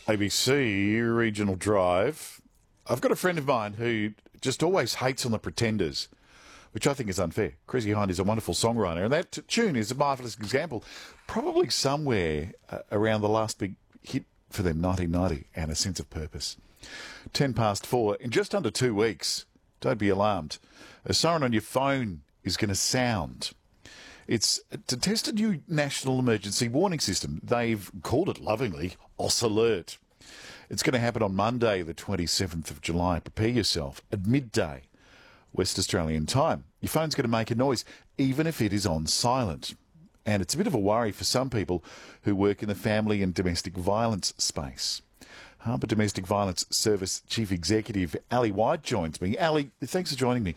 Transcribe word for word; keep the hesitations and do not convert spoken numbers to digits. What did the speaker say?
A B C Regional Drive. I've got a friend of mine who just always hates on the Pretenders, which I think is unfair. Chrissy Hind is a wonderful songwriter, and that t- tune is a marvellous example. Probably somewhere uh, around the last big hit for them, nineteen ninety, and A Sense of Purpose. Ten past four. In just under two weeks, don't be alarmed, a siren on your phone is going to sound. It's to test a new national emergency warning system. They've called it lovingly O S Alert. It's going to happen on Monday, the twenty-seventh of July. Prepare yourself at midday, West Australian time. Your phone's going to make a noise, even if it is on silent. And it's a bit of a worry for some people who work in the family and domestic violence space. Harbour Domestic Violence Service Chief Executive Ali White joins me. Ali, thanks for joining me.